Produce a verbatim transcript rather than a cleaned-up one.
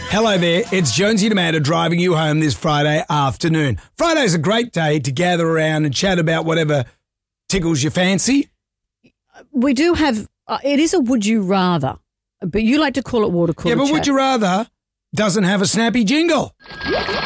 Hello there, it's Jonesy and Amanda driving you home this Friday afternoon. Friday's a great day to gather around and chat about whatever tickles your fancy. We do have, uh, it is a would you rather, but you like to call it water cooler Yeah, but chat. would you rather doesn't have a snappy jingle.